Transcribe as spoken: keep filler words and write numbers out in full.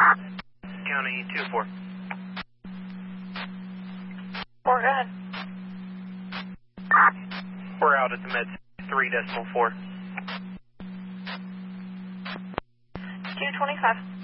County two four. Four, go ahead. We're out at the med three decimal four. two twenty-five.